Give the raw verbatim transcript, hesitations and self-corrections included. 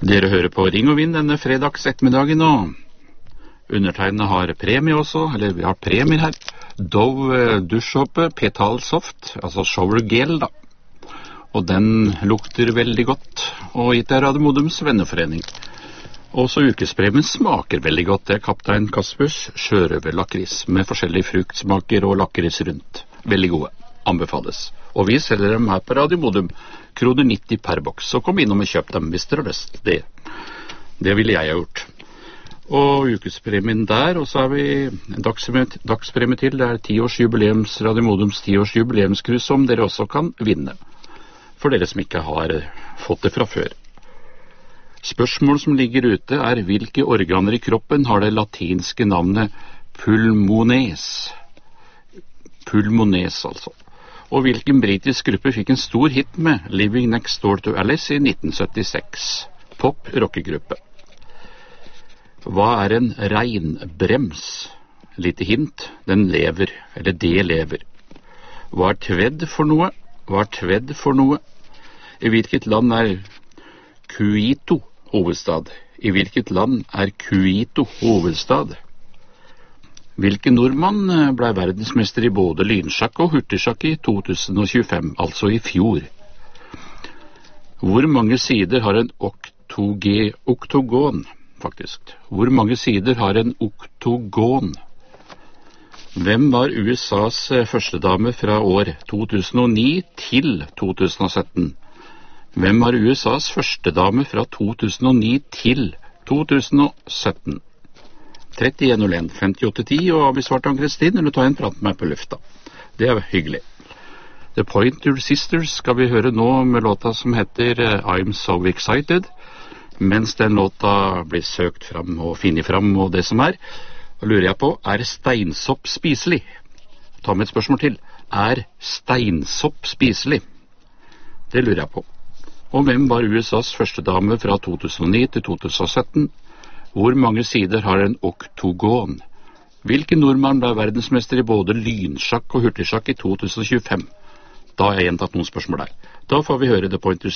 Dere hører på Ring og Vinn denne fredags ettermiddagen, og undertegnene har premie også, eller vi har premier her. Dove dusjåpe Petal Soft, altså shower gel da. Og den lukter veldig godt, og gitt er Radio Modums venneforening. Også ukespremien smaker veldig godt. Det er Kaptein Kaspers sjørøverlakris med forskjellige fruktsmaker og lakris rundt. Veldig gode. Anbefales. Og vi selger dem her på Radio Modum. Kroner nitti per boks. Så kom innom og kjøp dem hvis dere har lyst. Det, det ville jeg ha gjort. Og ukespremien der, og så har vi en dagspremie, dagspremie til. Det er ti års jubileums, Radio Modums ti års jubileumskrus som dere også kan vinne. For dere som ikke har fått det fra før. Spørsmål som ligger ute er hvilke organer i kroppen har det latinske navnet pulmones. Pulmones altså. Og hvilken britisk gruppe fikk en stor hit med Living Next Door to Alice i nitten syttiseks. Pop-rockegruppe. Hva er en regnbrems? Lite hint, den lever, eller det lever. Hva er tvedd for noe? Hva er tvedd for noe? I hvilket land er Quito hovedstad? I hvilket land er Quito hovedstad? Hvilken nordmann ble verdensmester i både lynsjakk og hurtigsjakk i to tusen tjuefem, altså i fjor? Hvor mange sider har en oktoge, oktogon, faktisk? Hvor mange sider har en oktogon? Hvem var U S A's førstedame fra år to tusen og ni til to tusen og sytten? Hvem var U S A's førstedame fra to tusen og ni til to tusen og sytten? tretti null en femtiåtte ti, og avbesvart Ann-Kristin, eller ta en prat med meg på lufta. Det er hyggelig. The Pointer Sisters skal vi høre nå med låta som heter I'm So Excited, mens den låta blir søkt fram og finnet fram og det som er. Og lurer jeg på, er steinsopp spiselig? Ta med et spørsmål til. Er steinsopp spiselig? Det lurer jeg på. Og hvem var U S A's første dame fra to tusen og ni til to tusen og sytten? Hvor mange sider har en oktogon? Hvilken nordmann ble verdensmester i både lynsjakk og hurtigsjakk i to tusen og tjuefem? Da har jeg gjentatt noen spørsmål der. Da får vi høre The Pointers